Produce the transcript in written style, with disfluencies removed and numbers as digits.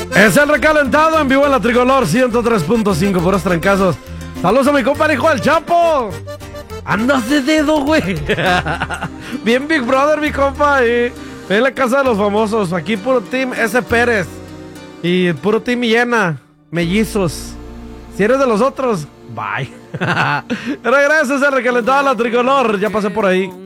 Es el recalentado en vivo en la Tricolor 103.5, puros trancazos. Saludos a mi compa, el hijo del Chapo. Andas de dedo, güey. Bien Big Brother, mi compa. En la casa de los famosos. Aquí puro team S. Pérez. Y puro team Llena. Mellizos. Si eres de los otros, bye. Pero gracias, el recalentado a la Tricolor. Ya pasé por ahí.